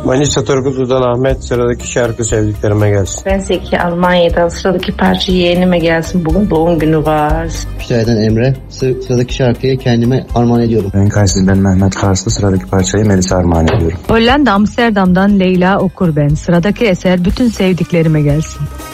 Manisa Turgutlu'dan Ahmet, sıradaki şarkı sevdiklerime gelsin. Ben Zeki, Almanya'dan, sıradaki parça yeğenime gelsin, bugün doğum günü var. Kütahya'dan Emre, sıradaki şarkıyı kendime armağan ediyorum. Ben Kayseri'den Mehmet Karslı, sıradaki parçayı Melis'e armağan ediyorum. Hollanda Amsterdam'dan Leyla Okur ben. Sıradaki eser bütün sevdiklerime gelsin.